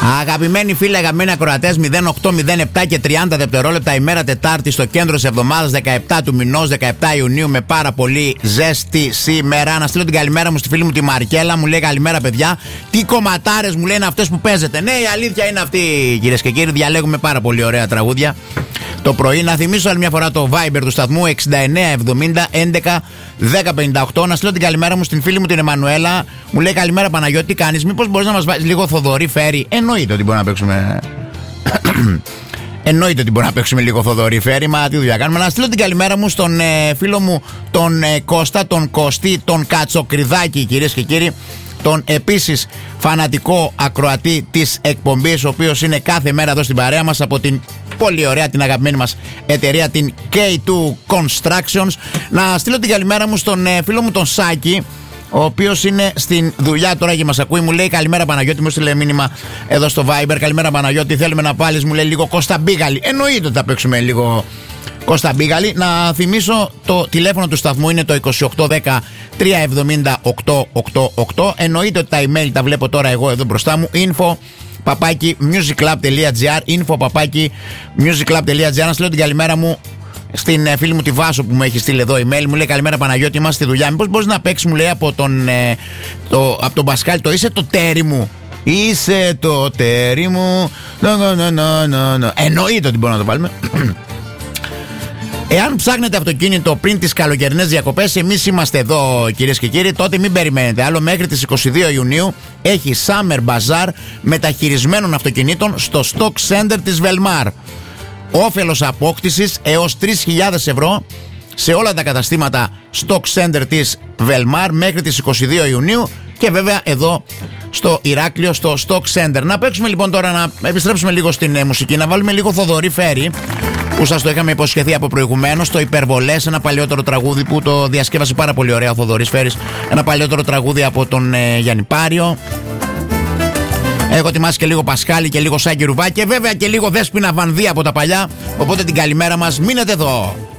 Αγαπημένοι φίλοι, αγαπημένοι ακροατές, 08:07 και 30 δευτερόλεπτα, ημέρα Τετάρτη στο κέντρο της εβδομάδας, 17 του μηνός, 17 Ιουνίου, με πάρα πολύ ζέστη σήμερα. Να στείλω την καλημέρα μου στη φίλη μου τη Μαρκέλα. Μου λέει καλημέρα, παιδιά. Τι κομματάρες μου λένε αυτές που παίζετε. Ναι, η αλήθεια είναι αυτή, κυρίες και κύριοι. Διαλέγουμε πάρα πολύ ωραία τραγούδια το πρωί. Να θυμίσω άλλη μια φορά το Viber του σταθμού 6970 11 1058. Να στείλω την καλημέρα μου στην φίλη μου την Εμμανουέλα. Μου λέει καλημέρα Παναγιώτη, τι κάνεις? Μήπως μπορείς να μας βάλεις λίγο Θοδωρή Φέρι? Εννοείται ότι μπορούμε να παίξουμε. Εννοείται ότι μπορούμε να παίξουμε λίγο Θοδωρή Φέρι. Μα τι δουλειά κάνουμε? Να στείλω την καλημέρα μου στον φίλο μου τον Κώστα, τον Κωστή, τον Κατσοκριδάκη, κυρίες και κύριοι. Τον επίσης φανατικό ακροατή της εκπομπής, ο οποίος είναι κάθε μέρα εδώ στην παρέα μας από την πολύ ωραία, την αγαπημένη μας εταιρεία, την K2 Constructions. Να στείλω την καλημέρα μου στον φίλο μου τον Σάκη, ο οποίος είναι στην δουλειά τώρα και μας ακούει. Μου λέει καλημέρα Παναγιώτη, μου στείλε μήνυμα εδώ στο Viber. Καλημέρα Παναγιώτη, θέλουμε να πάλεις, μου λέει, λίγο Κώστα Μπίγαλη. Εννοείται ότι θα παίξουμε λίγο Κώστα Μπίγαλη. Να θυμίσω το τηλέφωνο του σταθμού είναι το 2810 370 888. Εννοείται ότι τα email τα βλέπω τώρα εγώ εδώ μπροστά μου. info@musicclub.gr info@musicclub.gr. Να στείλω την καλημέρα μου στην φίλη μου τη Βάσο που μου έχει στείλει εδώ email. Μου λέει καλημέρα Παναγιώτη, είμαστε στη δουλειά. Μήπως μπορείς να παίξεις, μου λέει, από τον Πασκάλη το είσαι το τέρι μου? Είσαι το τέρι μου. Εννοείται ότι μπορούμε να το βάλουμε. Εάν ψάχνετε αυτοκίνητο πριν τις καλοκαιρινές διακοπές, εμείς είμαστε εδώ, κυρίες και κύριοι. Τότε μην περιμένετε άλλο. Μέχρι τις 22 Ιουνίου έχει Summer Bazaar μεταχειρισμένων αυτοκινήτων στο Stock Center της Velmar. Όφελος απόκτησης έως 3.000 ευρώ σε όλα τα καταστήματα Stock Center της Velmar μέχρι τις 22 Ιουνίου και βέβαια εδώ στο Ηράκλειο στο Stock Center. Να παίξουμε λοιπόν τώρα, να επιστρέψουμε λίγο στην μουσική, να βάλουμε λίγο Θοδωρή Φέρι, που σας το είχαμε υποσχεθεί από προηγουμένως, το Υπερβολές, ένα παλιότερο τραγούδι που το διασκεύασε πάρα πολύ ωραία ο Θοδωρής Φέρης, ένα παλιότερο τραγούδι από τον Γιάννη Πάριο. Έχω ετοιμάσει και λίγο Πασχάλη και λίγο Σάκη Ρουβά και βέβαια και λίγο Δέσποινα Βανδύ από τα παλιά. Οπότε την καλημέρα μας, μείνετε εδώ.